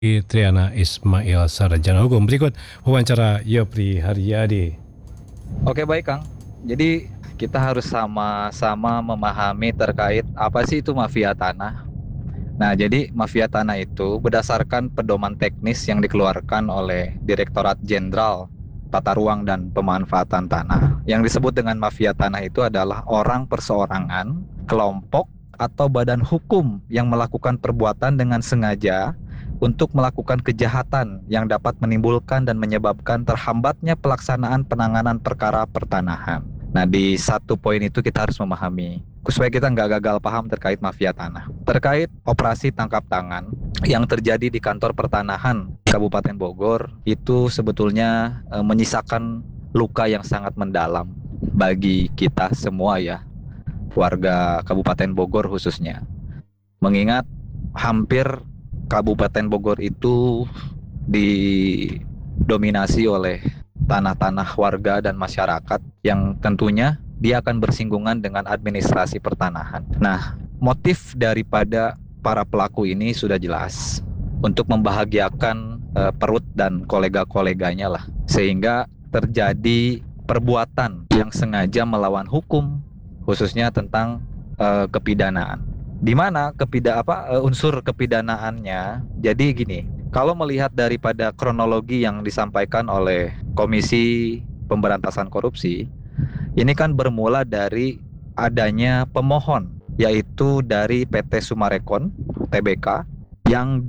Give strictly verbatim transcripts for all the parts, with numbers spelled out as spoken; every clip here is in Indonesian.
Triana Ismail Sarjana Hukum. Berikut wawancara Yopri Haryadi. Oke baik Kang, jadi kita harus sama-sama memahami terkait apa sih itu mafia tanah. Nah jadi mafia tanah itu berdasarkan pedoman teknis yang dikeluarkan oleh Direktorat Jenderal Tata Ruang dan Pemanfaatan Tanah. Yang disebut dengan mafia tanah itu adalah orang perseorangan, kelompok, atau badan hukum yang melakukan perbuatan dengan sengaja untuk melakukan kejahatan yang dapat menimbulkan dan menyebabkan terhambatnya pelaksanaan penanganan perkara pertanahan. Nah di satu poin itu kita harus memahami supaya kita nggak gagal paham terkait mafia tanah. Terkait operasi tangkap tangan yang terjadi di kantor pertanahan Kabupaten Bogor itu sebetulnya e, menyisakan luka yang sangat mendalam bagi kita semua ya, warga Kabupaten Bogor khususnya. Mengingat hampir Kabupaten Bogor itu didominasi oleh tanah-tanah warga dan masyarakat yang tentunya dia akan bersinggungan dengan administrasi pertanahan. Nah, motif daripada para pelaku ini sudah jelas, untuk membahagiakan uh, perut dan kolega-koleganya lah, sehingga terjadi perbuatan yang sengaja melawan hukum, khususnya tentang uh, kepidanaan. Di mana kepida apa uh, unsur kepidanaannya? Jadi gini, kalau melihat daripada kronologi yang disampaikan oleh Komisi Pemberantasan Korupsi, ini kan bermula dari adanya pemohon, yaitu dari P T Sumarekon T B K yang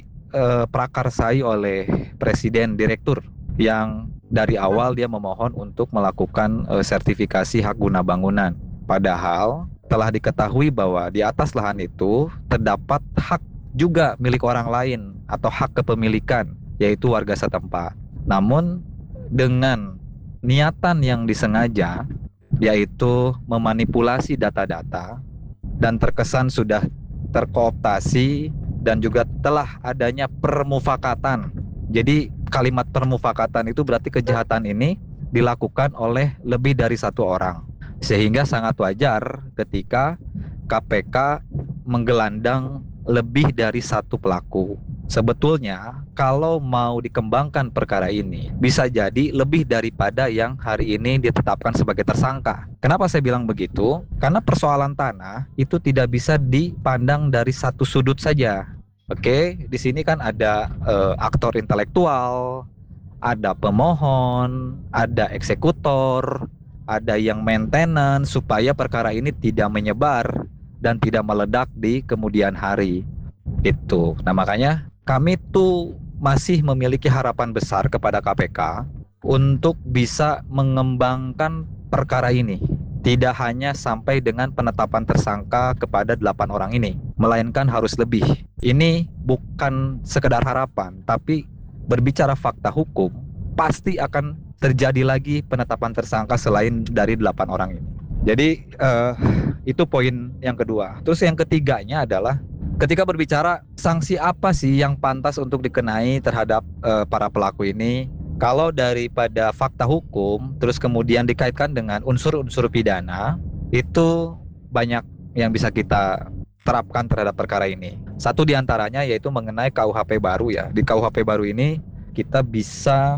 diprakarsai uh, oleh Presiden Direktur, yang dari awal dia memohon untuk melakukan uh, sertifikasi hak guna bangunan. Padahal telah diketahui bahwa di atas lahan itu terdapat hak juga milik orang lain atau hak kepemilikan, yaitu warga setempat. Namun dengan niatan yang disengaja, yaitu memanipulasi data-data, dan terkesan sudah terkooptasi dan juga telah adanya permufakatan. Jadi kalimat permufakatan itu berarti kejahatan ini dilakukan oleh lebih dari satu orang. Sehingga sangat wajar ketika K P K menggelandang lebih dari satu pelaku. Sebetulnya kalau mau dikembangkan perkara ini, bisa jadi lebih daripada yang hari ini ditetapkan sebagai tersangka. Kenapa saya bilang begitu? Karena persoalan tanah itu tidak bisa dipandang dari satu sudut saja. Oke, di sini kan ada uh, aktor intelektual, ada pemohon, ada eksekutor, ada yang maintenance supaya perkara ini tidak menyebar dan tidak meledak di kemudian hari. Itu. Nah makanya kami tuh masih memiliki harapan besar kepada K P K untuk bisa mengembangkan perkara ini. Tidak hanya sampai dengan penetapan tersangka kepada delapan orang ini, melainkan harus lebih. Ini bukan sekedar harapan, tapi berbicara fakta hukum, pasti akan terjadi lagi penetapan tersangka selain dari delapan orang ini. Jadi uh, itu poin yang kedua. Terus yang ketiganya adalah ketika berbicara sanksi apa sih yang pantas untuk dikenai terhadap uh, para pelaku ini. Kalau daripada fakta hukum terus kemudian dikaitkan dengan unsur-unsur pidana, itu banyak yang bisa kita terapkan terhadap perkara ini. Satu diantaranya yaitu mengenai K U H P baru ya. Di K U H P baru ini kita bisa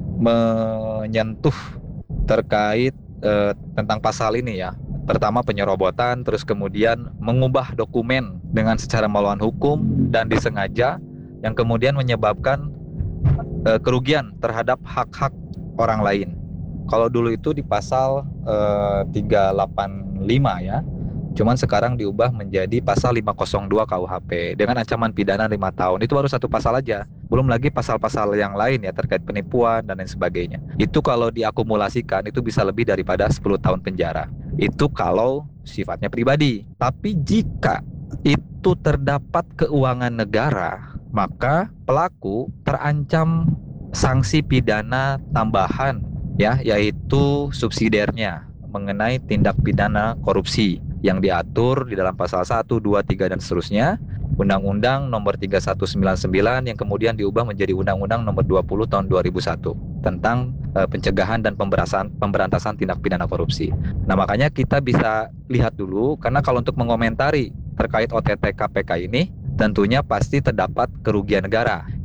menyentuh terkait eh, tentang pasal ini ya. Pertama penyerobotan, terus kemudian mengubah dokumen dengan secara melawan hukum dan disengaja, yang kemudian menyebabkan eh, kerugian terhadap hak-hak orang lain. Kalau dulu itu di pasal eh, tiga delapan lima ya, cuman sekarang diubah menjadi pasal lima nol dua K U H P dengan ancaman pidana lima tahun. Itu baru satu pasal aja. Belum lagi pasal-pasal yang lain ya terkait penipuan dan lain sebagainya. Itu kalau diakumulasikan itu bisa lebih daripada sepuluh tahun penjara. Itu kalau sifatnya pribadi. Tapi jika itu terdapat keuangan negara, maka pelaku terancam sanksi pidana tambahan ya, yaitu subsidiarnya mengenai tindak pidana korupsi yang diatur di dalam pasal satu, dua, tiga dan seterusnya Undang-Undang Nomor tiga satu sembilan sembilan yang kemudian diubah menjadi Undang-Undang Nomor dua puluh Tahun dua ribu satu tentang uh, pencegahan dan pemberantasan pemberantasan tindak pidana korupsi. Nah, makanya kita bisa lihat dulu, karena kalau untuk mengomentari terkait O T T K P K ini tentunya pasti terdapat kerugian negara.